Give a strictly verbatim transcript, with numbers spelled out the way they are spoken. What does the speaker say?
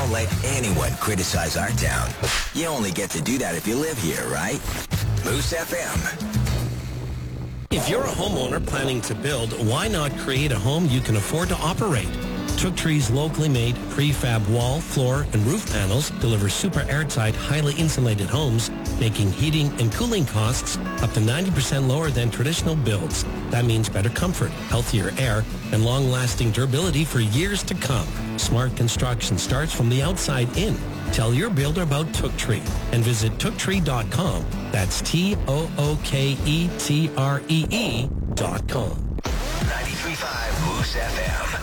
don't let anyone criticize our town. You only get to do that if you live here, right? Moose F M. If you're a homeowner planning to build, why not create a home you can afford to operate? Took Tree's locally made prefab wall, floor, and roof panels deliver super airtight, highly insulated homes, making heating and cooling costs up to ninety percent lower than traditional builds. That means better comfort, healthier air, and long-lasting durability for years to come. Smart construction starts from the outside in. Tell your builder about Took Tree and visit took tree dot com. That's T O O K E T R E E dot com. ninety-three point five Moose F M.